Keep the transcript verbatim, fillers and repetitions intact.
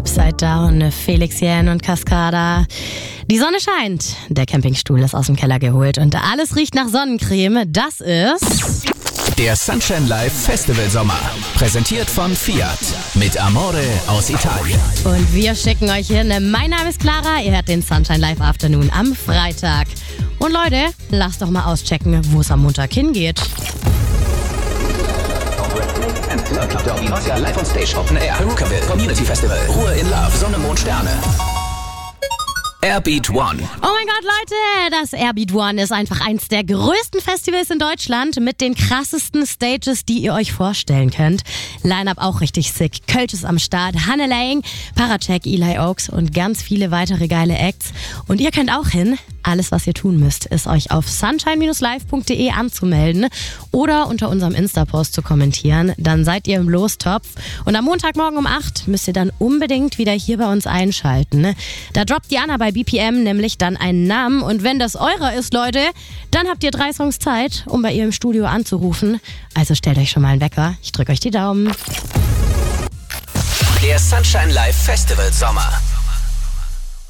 Upside Down, Felix Jähn und Cascada. Die Sonne scheint, der Campingstuhl ist aus dem Keller geholt und alles riecht nach Sonnencreme. Das ist... Der Sunshine Live Festival Sommer, präsentiert von Fiat, mit Amore aus Italien. Und wir schicken euch hin. Mein Name ist Clara, ihr hört den Sunshine Live Afternoon am Freitag. Und Leute, lasst doch mal auschecken, wo es am Montag hingeht. Live on Stage, Open Air, Perukaville, Community Festival, Ruhe in Love, Sonne, Mond, Sterne. Airbeat One. Oh mein Gott, Leute, das Airbeat One ist einfach eins der größten Festivals in Deutschland mit den krassesten Stages, die ihr euch vorstellen könnt. Line-Up auch richtig sick. Kölsch ist am Start, Hanne Lang, Paracheck, Eli Oaks und ganz viele weitere geile Acts. Und ihr könnt auch hin. Alles, was ihr tun müsst, ist euch auf sunshine live punkt de anzumelden oder unter unserem Insta-Post zu kommentieren. Dann seid ihr im Lostopf. Und am Montagmorgen um acht müsst ihr dann unbedingt wieder hier bei uns einschalten. Da droppt Diana bei B P M nämlich dann einen Namen. Und wenn das eurer ist, Leute, dann habt ihr drei Songs Zeit, um bei ihr im Studio anzurufen. Also stellt euch schon mal einen Wecker. Ich drücke euch die Daumen. Der Sunshine Live Festival Sommer.